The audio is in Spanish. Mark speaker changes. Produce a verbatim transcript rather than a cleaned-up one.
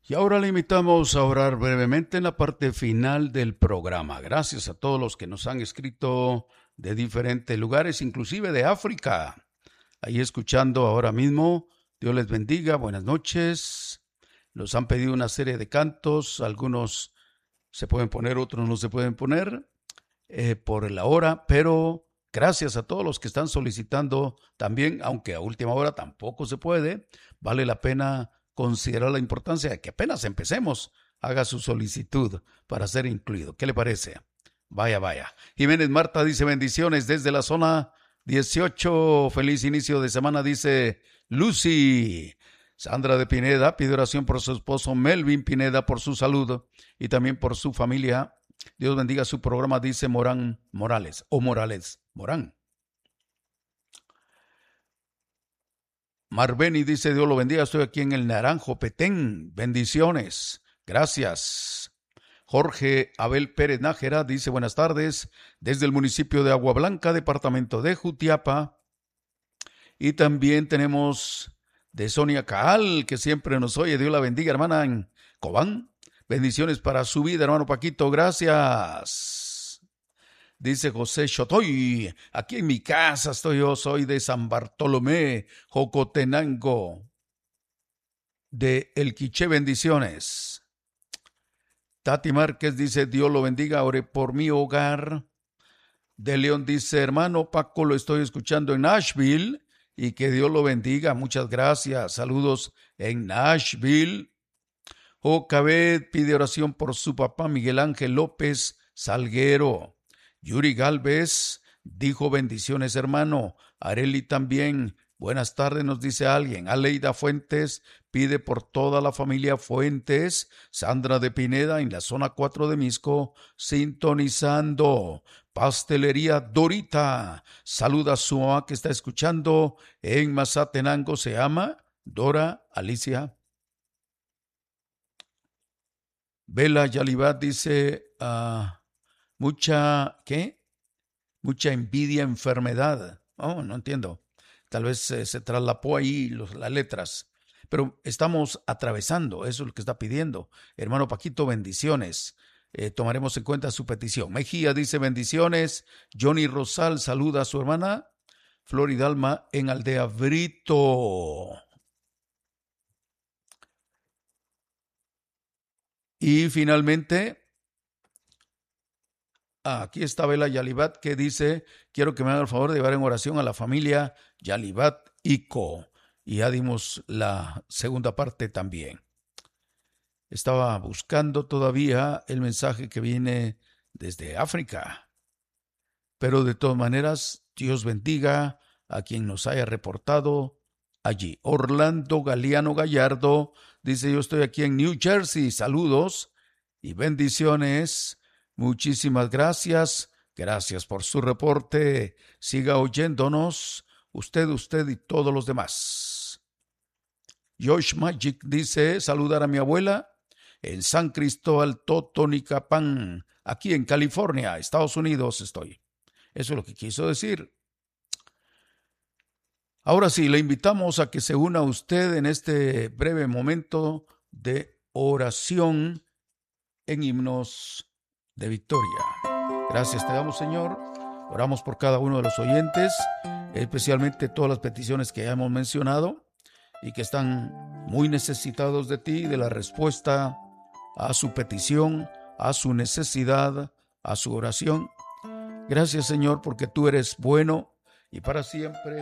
Speaker 1: Y ahora le invitamos a orar brevemente en la parte final del programa. Gracias a todos los que nos han escrito de diferentes lugares, inclusive de África. Ahí escuchando ahora mismo. Dios les bendiga, buenas noches. Nos han pedido una serie de cantos, algunos se pueden poner, otros no se pueden poner eh, por la hora, pero gracias a todos los que están solicitando también, aunque a última hora tampoco se puede, vale la pena considerar la importancia de que apenas empecemos, haga su solicitud para ser incluido. ¿Qué le parece? Vaya, vaya. Jiménez Marta dice bendiciones desde la zona dieciocho. Feliz inicio de semana, dice Lucy. Sandra de Pineda pide oración por su esposo Melvin Pineda, por su salud y también por su familia. Dios bendiga su programa, dice Morán Morales, o Morales, Morán. Marveni dice, Dios lo bendiga, estoy aquí en el Naranjo, Petén, bendiciones, gracias. Jorge Abel Pérez Nájera dice, buenas tardes, desde el municipio de Agua Blanca, departamento de Jutiapa. Y también tenemos de Sonia Caal, que siempre nos oye, Dios la bendiga, hermana, en Cobán. Bendiciones para su vida, hermano Paquito, gracias. Dice José Chotoy, aquí en mi casa estoy yo, soy de San Bartolomé, Jocotenango, de El Quiché, bendiciones. Tati Márquez dice, Dios lo bendiga, ore por mi hogar. De León dice, hermano Paco, lo estoy escuchando en Nashville y que Dios lo bendiga, muchas gracias, saludos en Nashville. Jocabet pide oración por su papá Miguel Ángel López Salguero. Yuri Galvez dijo bendiciones, hermano. Areli también, buenas tardes, nos dice alguien. Aleida Fuentes pide por toda la familia Fuentes. Sandra de Pineda en la zona cuatro de Misco, sintonizando. Pastelería Dorita saluda a su mamá que está escuchando en Mazatenango, se llama Dora Alicia. Bela Yalibat dice, uh, mucha, ¿qué? Mucha envidia, enfermedad. Oh, no entiendo. Tal vez eh, se traslapó ahí los, las letras. Pero estamos atravesando, eso es lo que está pidiendo. Hermano Paquito, bendiciones. Eh, tomaremos en cuenta su petición. Mejía dice bendiciones. Johnny Rosal saluda a su hermana Floridalma en Aldea Brito. Y finalmente, aquí está Bela Yalibat que dice, quiero que me hagan el favor de llevar en oración a la familia Yalibat Ico. Y ya dimos la segunda parte también. Estaba buscando todavía el mensaje que viene desde África. Pero de todas maneras, Dios bendiga a quien nos haya reportado allí. Orlando Galeano Gallardo dice, yo estoy aquí en New Jersey, saludos y bendiciones, muchísimas gracias, gracias por su reporte, siga oyéndonos, usted, usted y todos los demás. Josh Magic dice, saludar a mi abuela en San Cristóbal Totonicapán, aquí en California, Estados Unidos estoy. Eso es lo que quiso decir. Ahora sí, le invitamos a que se una usted en este breve momento de oración en himnos de victoria. Gracias te damos, Señor. Oramos por cada uno de los oyentes, especialmente todas las peticiones que ya hemos mencionado y que están muy necesitados de ti, de la respuesta a su petición, a su necesidad, a su oración. Gracias, Señor, porque tú eres bueno y para siempre